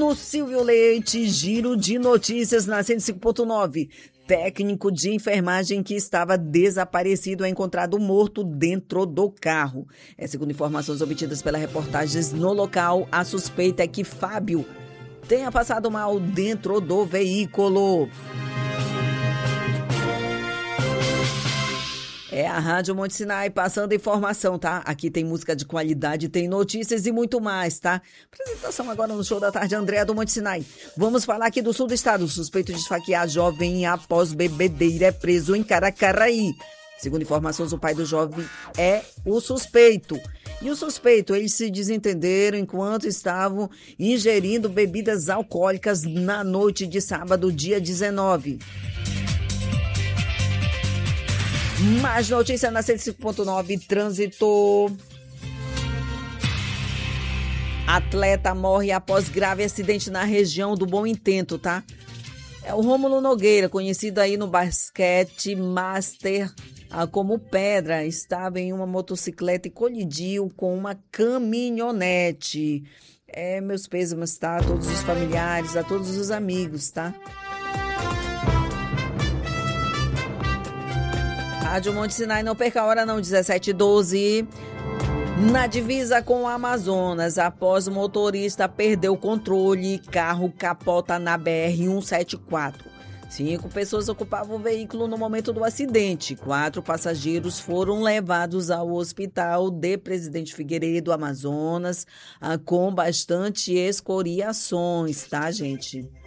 do Silvio Leite, giro de notícias na 105.9. Técnico de enfermagem que estava desaparecido é encontrado morto dentro do carro. Segundo informações obtidas pelas reportagens no local, a suspeita é que Fábio tenha passado mal dentro do veículo. É a Rádio Monte Sinai passando informação, tá? Aqui tem música de qualidade, tem notícias e muito mais, tá? Apresentação agora no Show da Tarde, Andréa do Monte Sinai. Vamos falar aqui do sul do estado. O suspeito de esfaquear jovem após bebedeira é preso em Caracaraí. Segundo informações, o pai do jovem é o suspeito. E o suspeito, eles se desentenderam enquanto estavam ingerindo bebidas alcoólicas na noite de sábado, dia 19. Mais notícia na 105.9, trânsito. Atleta morre após grave acidente na região do Bom Intento, tá? É o Rômulo Nogueira, conhecido aí no basquete master como Pedra, estava em uma motocicleta e colidiu com uma caminhonete. Meus pêsames, tá? A todos os familiares, a todos os amigos, tá? Rádio Monte Sinai, não perca a hora não, 17h12. Na divisa com o Amazonas, após o motorista perder o controle, carro capota na BR-174. 5 pessoas ocupavam o veículo no momento do acidente. 4 passageiros foram levados ao hospital de Presidente Figueiredo, Amazonas, com bastante escoriações, tá, gente?